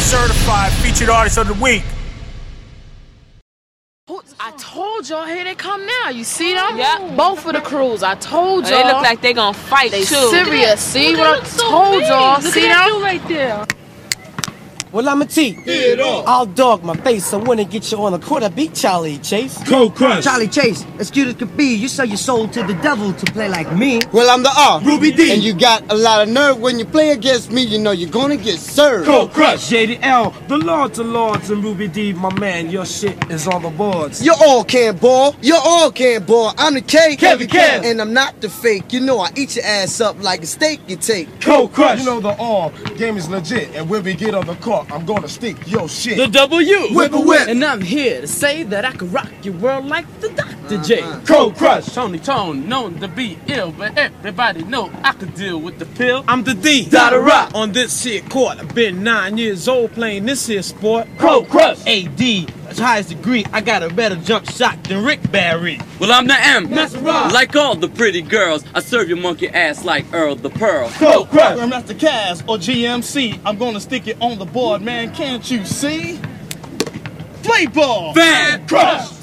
Certified featured artist of the week. I told y'all, here they come now. You see them? Yep. Both of the crews. I told y'all. They look like they gonna fight they too. Serious. See what I told y'all? See them? Right there. Well, I'm a T. I'll dog my face. I wanna get you on the court. I beat Charlie Chase. Cold Crush. Charlie Chase, as cute as could be, you sell your soul to the devil to play like me. Well, I'm the R. Ruby D. And you got a lot of nerve. When you play against me, you know you're gonna get served. Cold Crush. JDL, the Lords of Lords, and Ruby D, my man, your shit is on the boards. You all can't ball. You all can't ball. I'm the K. Kevin Kev. And I'm not the fake. You know I eat your ass up like a steak you take. Cold Crush. You know the all game is legit, and when we get on the court, I'm gonna stick your shit. The W. Whip a whip. And I'm here to say that I can rock your world like the Dr. J. Cold Crush. Tony Tone, known to be ill, but everybody know I could deal with the pill. I'm the D. Dada Rock. On this here court, I've been 9 years old playing this here sport. Cold Crush. AD, as highest degree, I got a better jump shot than Rick Barry. Well, I'm the M. That's right. Like all the pretty girls, I serve your monkey ass like Earl the Pearl. Cold Crush. I'm not the Caz or GMC. I'm gonna stick it on the board, man. Can't you see? Play ball. Fan Crush.